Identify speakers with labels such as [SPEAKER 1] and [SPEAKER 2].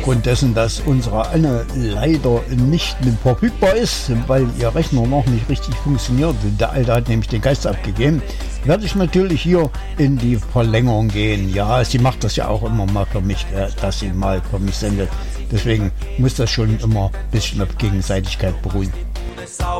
[SPEAKER 1] aufgrund dessen, dass unsere Anne leider nicht mit verfügbar ist, weil ihr Rechner noch nicht richtig funktioniert, der Alte hat nämlich den Geist abgegeben, werde ich natürlich hier in die Verlängerung gehen. Ja, sie macht das ja auch immer mal für mich, dass sie mal für mich sendet. Deswegen muss das schon immer ein bisschen auf Gegenseitigkeit beruhen.